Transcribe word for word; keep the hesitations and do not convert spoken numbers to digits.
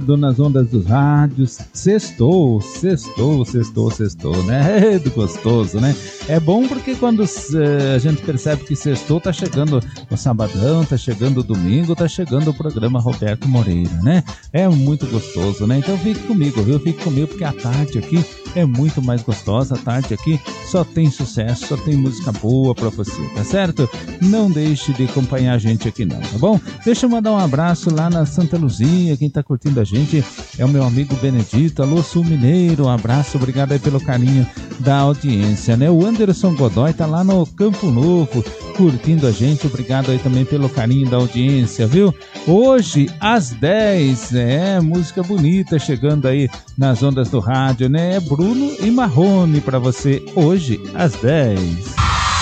ligado nas ondas dos rádios. Sextou, sextou, sextou, sextou, né? É gostoso, né? É bom porque quando uh, a gente percebe que sextou, tá chegando o sabadão, tá chegando o domingo, tá chegando o programa Roberto Moreira, né? É muito gostoso, né? Então fique comigo, viu? Fique comigo porque a tarde aqui é muito mais gostosa. A tarde aqui só tem sucesso, só tem música boa pra você, tá certo? Não deixe de acompanhar a gente aqui não, tá bom? Deixa eu mandar um abraço lá na Santa Luzia. Quem tá curtindo a gente é o meu amigo Benedito. Alô, Sul Mineiro, um abraço, obrigado aí pelo carinho da audiência, né? O Anderson Godoy tá lá no Campo Novo curtindo a gente, obrigado aí também pelo carinho da audiência, viu? Hoje às dez, é, música bonita chegando aí nas ondas do rádio, né? É Bruno e Marrone pra você hoje às dez.